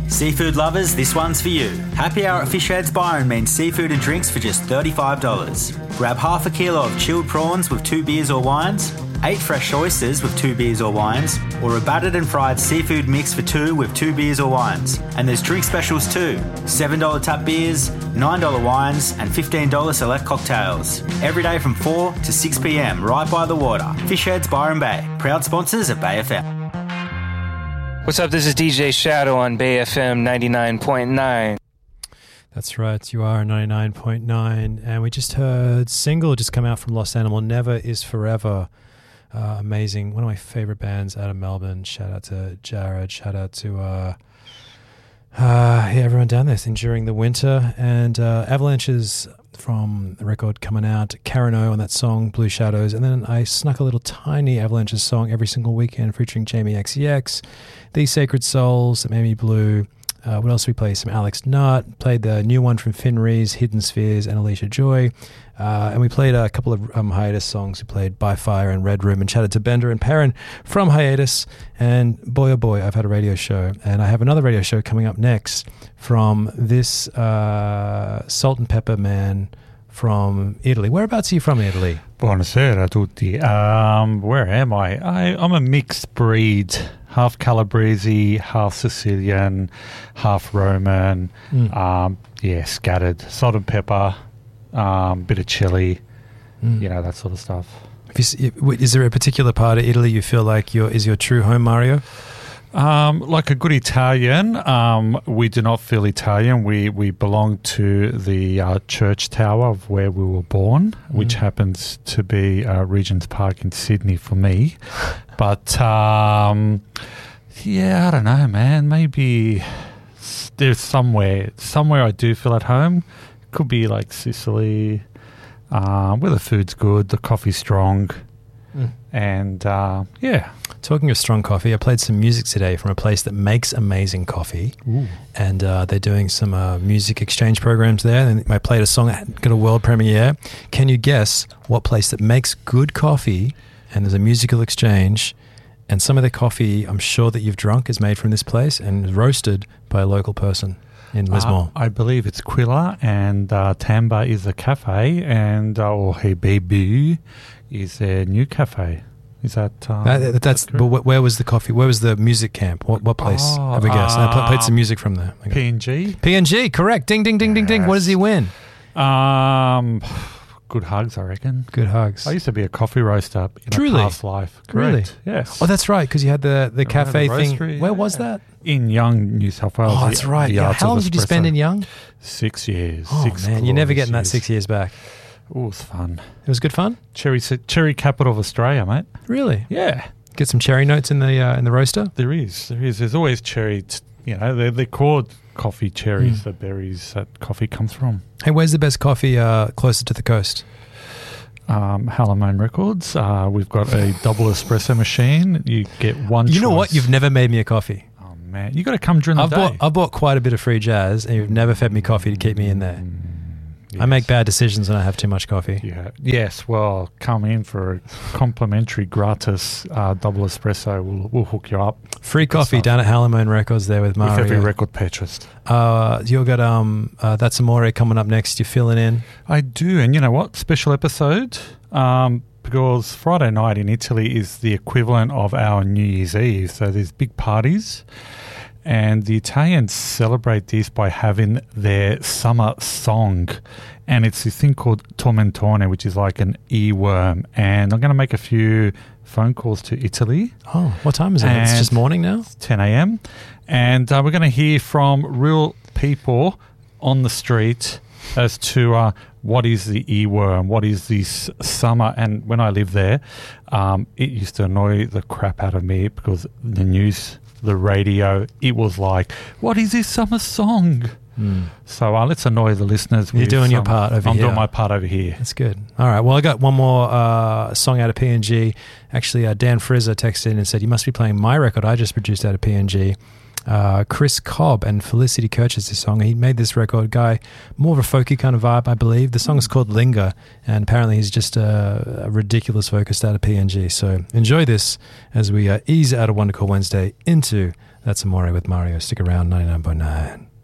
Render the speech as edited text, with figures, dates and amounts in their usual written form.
Seafood lovers, this one's for you. Happy hour at Fishheads Byron means seafood and drinks for just $35. Grab half a kilo of chilled prawns with 2 beers or wines, 8 fresh oysters with 2 beers or wines, or a battered and fried seafood mix for 2 with 2 beers or wines. And there's drink specials too. $7 tap beers, $9 wines, and $15 select cocktails. Every day from 4 to 6 p.m, right by the water. Fishheads Byron Bay, proud sponsors of Bay FM. What's up? This is DJ Shadow on Bay FM 99.9. That's right, you are 99.9. And we just heard single just come out from Lost Animal, Never Is Forever. Amazing. One of my favorite bands out of Melbourne. Shout out to Jared. Shout out to everyone down there enduring the winter. And Avalanches from the record coming out. Karen O on that song, Blue Shadows. And then I snuck a little tiny Avalanches song every single weekend featuring Jamie XEX, These Sacred Souls, Mamie Blue. What else we played? Some Alex Nutt. Played the new one from Finn Rees, Hidden Spheres, and Alicia Joy. And we played a couple of hiatus songs. We played By Fire and Red Room and chatted to Bender and Perrin from hiatus. And boy, oh boy, I've had a radio show. And I have another radio show coming up next from this Salt and Pepper man from Italy. Whereabouts are you from, Italy? Buonasera a tutti. Where am I? I'm a mixed breed. Half Calabrese, half Sicilian, half Roman. Scattered. Salt and pepper, bit of chili, that sort of stuff. Is there a particular part of Italy you feel like is your true home, Mario? Like a good Italian, we do not feel Italian. We belong to the church tower of where we were born, which happens to be Regent's Park in Sydney for me. But, I don't know, man. Maybe there's somewhere I do feel at home. Could be like Sicily, where the food's good, the coffee's strong, and, Talking of strong coffee, I played some music today from a place that makes amazing coffee. Ooh. And they're doing some music exchange programs there. And I played a song that got a world premiere. Can you guess what place that makes good coffee and there's a musical exchange, and some of the coffee I'm sure that you've drunk is made from this place and is roasted by a local person in Lismore? I believe it's Quilla, and Tamba is a cafe, and Hey Baby is a new cafe. Is that... that's but where was the coffee? Where was the music camp? What place? Have a guess. I played some music from there. Okay. PNG? PNG, correct. Ding, ding, ding, ding, ding. What does he win? Good hugs, I reckon. Good hugs. I used to be a coffee roaster in Truly? a past life. Correct. Really? Yes. Oh, that's right, because you had the cafe thing. Where was that? In Young, New South Wales. Oh, that's right. Yeah. How long did you spend in Young? 6 years. Oh, man, you're never getting that 6 years back. Oh, it was fun. It was good fun? Cherry capital of Australia, mate. Really? Yeah. Get some cherry notes in the roaster? There is. There's always cherry. They're called coffee cherries, the berries that coffee comes from. Hey, where's the best coffee closer to the coast? Hallamone Records. We've got a double espresso machine. You get one choice. You know what? You've never made me a coffee. Oh, man. You got to come during the day. I've bought quite a bit of free jazz, and you've never fed me coffee to keep me in there. Yes. I make bad decisions when I have too much coffee. Yeah. Yes, well, come in for a complimentary gratis double espresso. We'll hook you up. Free coffee down at Hallamone Records there with Mario. With every record purchased. You've got That's Amore coming up next. You're filling in? I do. And you know what? Special episode. Because Friday night in Italy is the equivalent of our New Year's Eve. So there's big parties. And the Italians celebrate this by having their summer song. And it's this thing called Tormentone, which is like an earworm. And I'm going to make a few phone calls to Italy. Oh, what time is it? It's just morning now? It's 10 a.m. And we're going to hear from real people on the street as to what is the earworm, what is this summer. And when I lived there, it used to annoy the crap out of me because the news... the radio, it was like, what is this summer song? So let's annoy the listeners. You're doing your part over here. I'm doing my part over here. That's good. All right. Well, I got one more song out of PNG. Actually, Dan Frizzer texted in and said, you must be playing my record I just produced out of PNG. Chris Cobb and Felicity Kirch's this song. He made this record, guy, more of a folky kind of vibe, I believe. The song is called Linger, and apparently he's just a ridiculous vocalist out of PNG. So enjoy this as we ease out of Wonderful Wednesday into That's Amore with Mario. Stick around, 99.9.